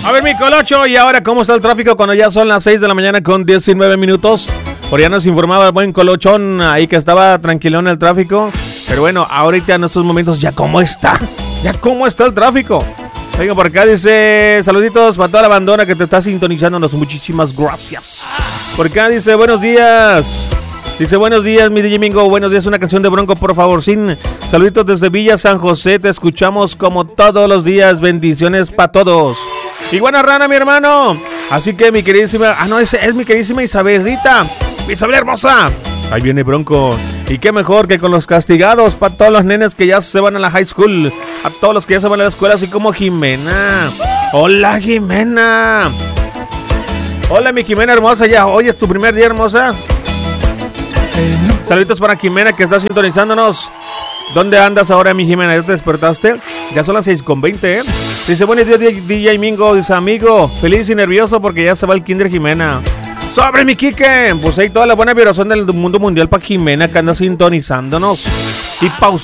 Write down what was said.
A ver, mi Colocho, ¿y ahora cómo está el tráfico cuando ya son las 6 de la mañana con 19 minutos? Por ya nos informaba el buen Colochón ahí que estaba tranquilón el tráfico. Pero bueno, ahorita en estos momentos ya cómo está. Ya cómo está el tráfico. Venga, por acá dice, saluditos para toda la bandona que te está sintonizándonos. Muchísimas gracias. Por acá dice, buenos días. Dice, buenos días, mi DJ Mingo. Buenos días, una canción de Bronco, por favor. Sin saluditos desde Villa San José. Te escuchamos como todos los días. Bendiciones para todos. Iguana Rana, mi hermano. Así que mi queridísima... Ah, no, es mi queridísima Isabelita. Isabel hermosa. Ahí viene Bronco. Y qué mejor que con los castigados para todos los nenes que ya se van a la high school. A todos los que ya se van a la escuela, así como Jimena. Hola, Jimena. Hola, mi Jimena hermosa. Ya hoy es tu primer día, hermosa. Saluditos para Jimena que está sintonizándonos. ¿Dónde andas ahora, mi Jimena? ¿Ya te despertaste? Ya son las 6:20, ¿eh? Dice, buenos días, DJ Mingo. Dice, amigo, feliz y nervioso porque ya se va el kinder Jimena. ¡Sobre, mi Kike! Pues ahí toda la buena vibración del mundo mundial para Jimena que anda sintonizándonos. Y para